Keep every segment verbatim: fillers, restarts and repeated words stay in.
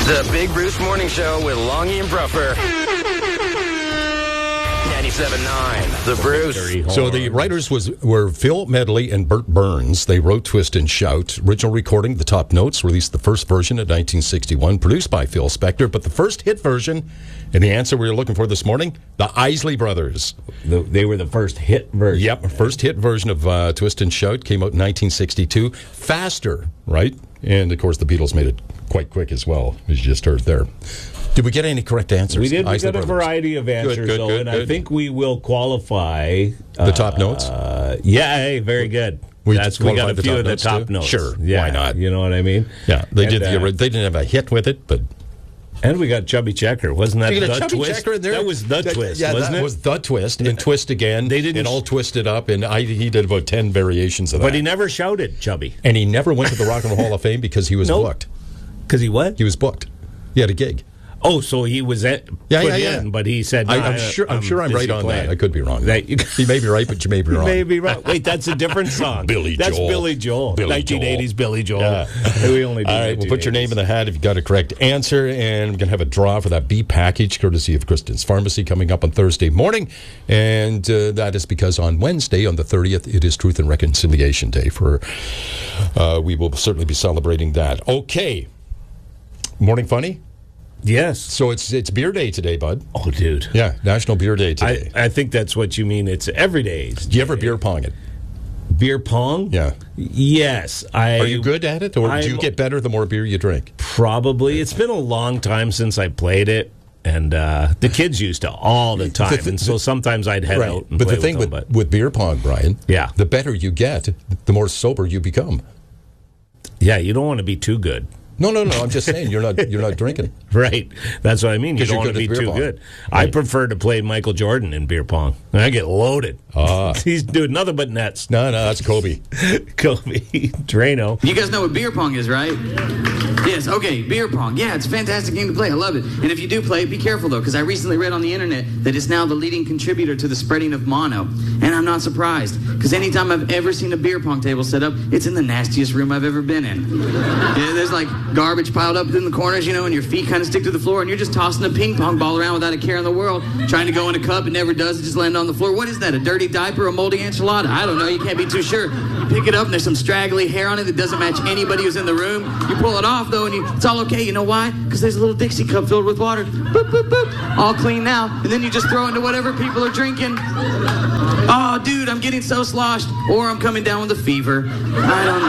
The Big Bruce Morning Show with Longy and Bruffer. ninety-seven point nine, The Bruce. So the writers was were Phil Medley and Bert Burns. They wrote Twist and Shout. Original recording, The Top Notes, released the first version in nineteen sixty-one, produced by Phil Spector. But the first hit version, and the answer we were looking for this morning, the Isley Brothers. The, they were the first hit version. Yep, first hit version of uh, Twist and Shout came out in nineteen sixty-two. Faster, right? And, of course, the Beatles made it quite quick as well, as you just heard there. Did we get any correct answers? We did. We Isley got a Brothers. variety of answers, Good, good, though, good, and good. I think we will qualify The uh, top notes? Uh, yeah, hey, very good. We That's we got a qualified the few top of the notes, top too? notes. Sure, yeah, why not? You know what I mean? Yeah, they and, did. The, uh, they didn't have a hit with it, but and we got Chubby Checker. Wasn't that you got the a Chubby twist? Checker in there. That was the That- twist. Yeah, wasn't that it? was the twist, and twist again. They didn't and sh- all twisted up, and I, he did about ten variations of that. But he never shouted, Chubby, and he never went to the Rock and Roll Hall of Fame because he was Nope. booked. because he what? He was booked. He had a gig. Oh, so he was at, Yeah, put yeah, yeah. in, but he said, I, "Nah, I'm sure. I'm, sure I'm busy right on playing." that. I could be wrong. That- you may be right, but you may be You wrong. may be right. Wait, that's a different song. Billy That's Joel. Billy Joel. Billy nineteen eighties Billy Joel. Yeah. We only do All right, we'll put your name in the hat if you got a correct answer, and we're going to have a draw for that B package, courtesy of Kristen's Pharmacy, coming up on Thursday morning. And uh, that is because on Wednesday, on the thirtieth, it is Truth and Reconciliation Day. For uh, we will certainly be celebrating that. Okay. Morning Funny? Yes. So it's it's beer day today, bud. Oh, dude. Yeah, National Beer Day today. I, I think that's what you mean. It's every day. Do you ever beer pong it? Beer pong? Yeah. Yes. I, Are you good at it, or do you I'm- get better the more beer you drink? Probably. It's been a long time since I played it, and uh, the kids used to all the time, and so sometimes I'd head out and But play the thing with with, them. But with beer pong, Brian, Yeah. the better you get, the more sober you become. yeah, you don't want to be too good. No, no, no. I'm just saying you're not you're not drinking. Right. That's what I mean. You 'Cause don't you're want to good be at beer too pong. good. I Right. prefer to play Michael Jordan in beer pong. I get loaded. Ah. He's doing nothing but nets. No, no, that's Kobe. Kobe, Drano. You guys know what beer pong is, right? Yes, okay, beer pong. Yeah, it's a fantastic game to play. I love it. And if you do play it, be careful, though, because I recently read on the internet that it's now the leading contributor to the spreading of mono. And I'm not surprised, because anytime I've ever seen a beer pong table set up, it's in the nastiest room I've ever been in. Yeah, there's like garbage piled up in the corners, you know, and your feet kind of stick to the floor, and you're just tossing a ping pong ball around without a care in the world, trying to go in a cup. It never does. It just lands on the floor. What is that, a dirty diaper, a moldy enchilada? I don't know. You can't be too sure. You pick it up, and there's some straggly hair on it that doesn't match anybody who's in the room. You pull it off, though, and you, it's all okay. You know why? Because there's a little Dixie cup filled with water. Boop, boop, boop. All clean now. And then you just throw into whatever people are drinking. Oh, dude, I'm getting so sloshed. Or I'm coming down with a fever. I don't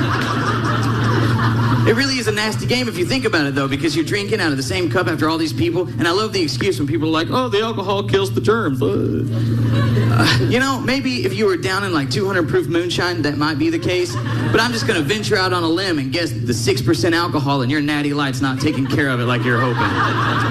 know. It really is a nasty game if you think about it, though, because you're drinking out of the same cup after all these people. And I love the excuse when people are like, oh, the alcohol kills the germs. Uh, you know, maybe if you were down in like two hundred proof moonshine, that might be the case. But I'm just going to venture out on a limb and guess the six percent alcohol in your Natty Light's not taking care of it like you're hoping.